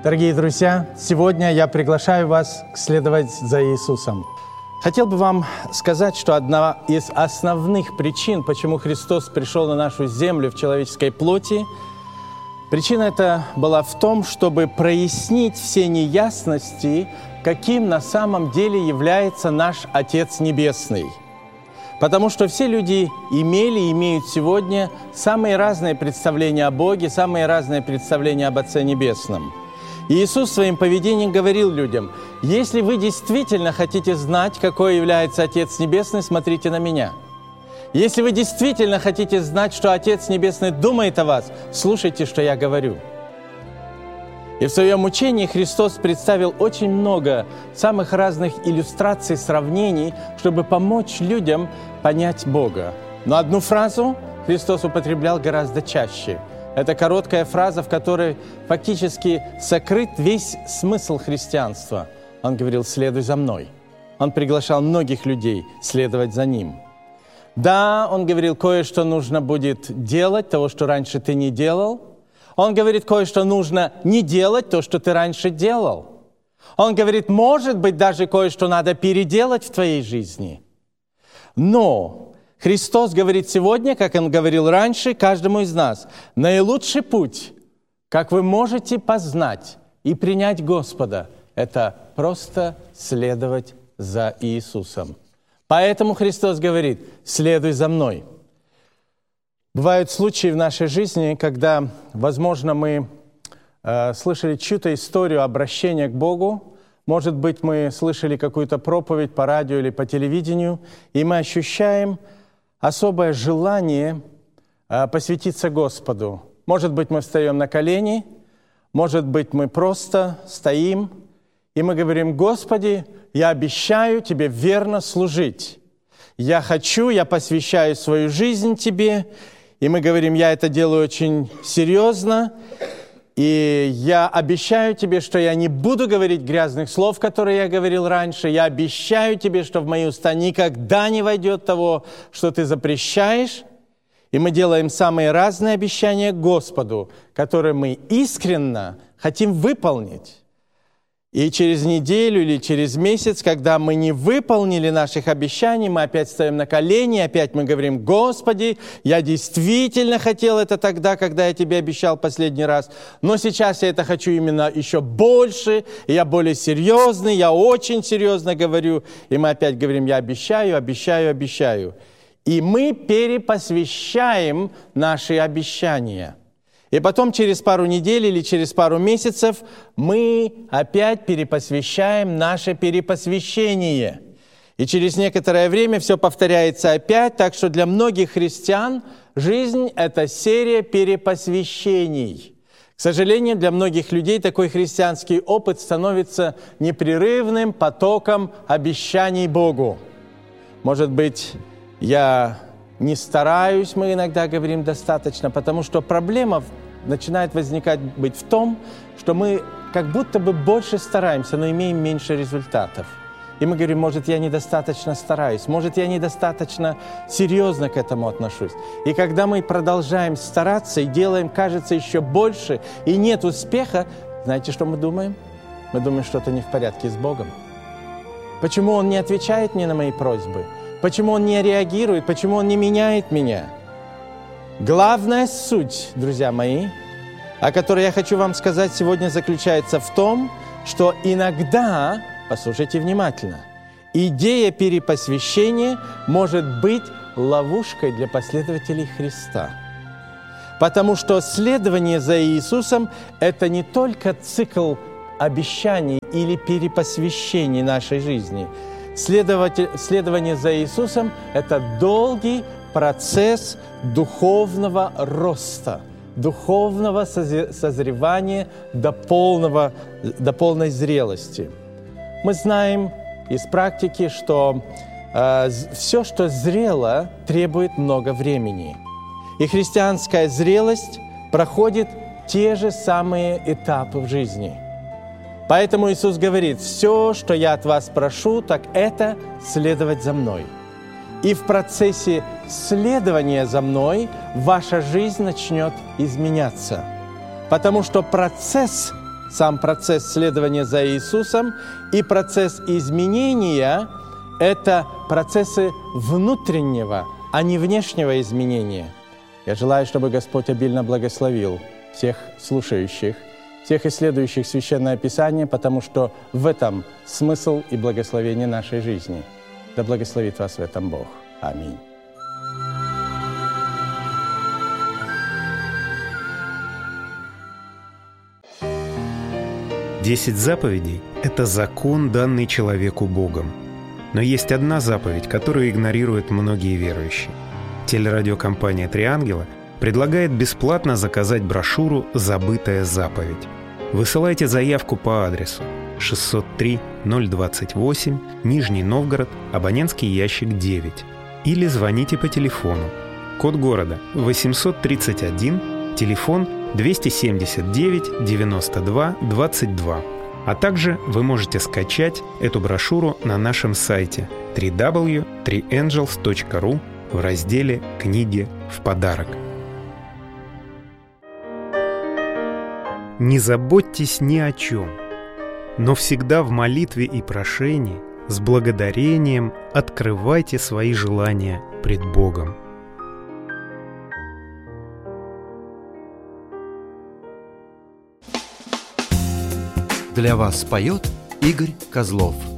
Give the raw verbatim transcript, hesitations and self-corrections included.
Дорогие друзья, сегодня я приглашаю вас следовать за Иисусом. Хотел бы вам сказать, что одна из основных причин, почему Христос пришел на нашу землю в человеческой плоти, причина эта была в том, чтобы прояснить все неясности, каким на самом деле является наш Отец Небесный. Потому что все люди имели и имеют сегодня самые разные представления о Боге, самые разные представления об Отце Небесном. И Иисус своим поведением говорил людям: если вы действительно хотите знать, какой является Отец Небесный, смотрите на меня. Если вы действительно хотите знать, что Отец Небесный думает о вас, слушайте, что я говорю. И в своем учении Христос представил очень много самых разных иллюстраций, сравнений, чтобы помочь людям понять Бога. Но одну фразу Христос употреблял гораздо чаще. Это короткая фраза, в которой фактически сокрыт весь смысл христианства. Он говорил: «Следуй за мной». Он приглашал многих людей следовать за Ним. Да, Он говорил, кое-что нужно будет делать, того, что раньше ты не делал. Он говорит, кое-что нужно не делать, то, что ты раньше делал. Он говорит, может быть, даже кое-что надо переделать в твоей жизни. Но Христос говорит сегодня, как Он говорил раньше, каждому из нас: наилучший путь, как вы можете познать и принять Господа, это просто следовать за Иисусом. Поэтому Христос говорит: следуй за мной. Бывают случаи в нашей жизни, когда, возможно, мы э, слышали чью-то историю обращения к Богу. Может быть, мы слышали какую-то проповедь по радио или по телевидению, и мы ощущаем особое желание э, посвятиться Господу. Может быть, мы встаем на колени, может быть, мы просто стоим, и мы говорим: «Господи, я обещаю Тебе верно служить. Я хочу, я посвящаю свою жизнь Тебе». И мы говорим: «Я это делаю очень серьезно, и я обещаю Тебе, что я не буду говорить грязных слов, которые я говорил раньше. Я обещаю Тебе, что в мои уста никогда не войдет того, что Ты запрещаешь». И мы делаем самые разные обещания Господу, которые мы искренне хотим выполнить. И через неделю или через месяц, когда мы не выполнили наших обещаний, мы опять встаем на колени, опять мы говорим: «Господи, я действительно хотел это тогда, когда я Тебе обещал последний раз, но сейчас я это хочу именно еще больше, и я более серьезный, я очень серьезно говорю». И мы опять говорим: «Я обещаю, обещаю, обещаю». И мы перепосвящаем наши обещания. И потом через пару недель или через пару месяцев мы опять перепосвящаем наше перепосвящение. И через некоторое время все повторяется опять, так что для многих христиан жизнь – это серия перепосвящений. К сожалению, для многих людей такой христианский опыт становится непрерывным потоком обещаний Богу. Может быть, я не стараюсь, мы иногда говорим, достаточно, потому что проблема начинает возникать быть в том, что мы как будто бы больше стараемся, но имеем меньше результатов. И мы говорим: может, я недостаточно стараюсь, может, я недостаточно серьезно к этому отношусь. И когда мы продолжаем стараться и делаем, кажется, еще больше, и нет успеха, знаете, что мы думаем? Мы думаем, что что-то не в порядке с Богом. Почему Он не отвечает мне на мои просьбы? Почему Он не реагирует? Почему Он не меняет меня? Главная суть, друзья мои, о которой я хочу вам сказать сегодня, заключается в том, что иногда, послушайте внимательно, идея перепосвящения может быть ловушкой для последователей Христа. Потому что следование за Иисусом – это не только цикл обещаний или перепосвящений нашей жизни. Следование за Иисусом – это долгий процесс духовного роста, духовного созревания до, полного, до полной зрелости. Мы знаем из практики, что э, все, что зрело, требует много времени. И христианская зрелость проходит те же самые этапы в жизни. Поэтому Иисус говорит: «Все, что я от вас прошу, так это следовать за Мной». И в процессе следования за Мной ваша жизнь начнет изменяться. Потому что процесс сам процесс следования за Иисусом, и процесс изменения – это процессы внутреннего, а не внешнего изменения. Я желаю, чтобы Господь обильно благословил всех слушающих, всех исследующих Священное Писание, потому что в этом смысл и благословение нашей жизни. Да благословит вас в этом Бог. Аминь. Десять заповедей – это закон, данный человеку Богом. Но есть одна заповедь, которую игнорируют многие верующие. Телерадиокомпания «Три ангела» предлагает бесплатно заказать брошюру «Забытая заповедь». Высылайте заявку по адресу шестьсот три ноль двадцать восемь, Нижний Новгород, абонентский ящик девять. Или звоните по телефону. Код города восемьсот тридцать один, телефон двести семьдесят девять девяносто два двадцать два. А также вы можете скачать эту брошюру на нашем сайте дабл ю дабл ю дабл ю точка три энджелс точка ру в разделе «Книги в подарок». Не заботьтесь ни о чем, но всегда в молитве и прошении с благодарением открывайте свои желания пред Богом. Для вас поет Игорь Козлов.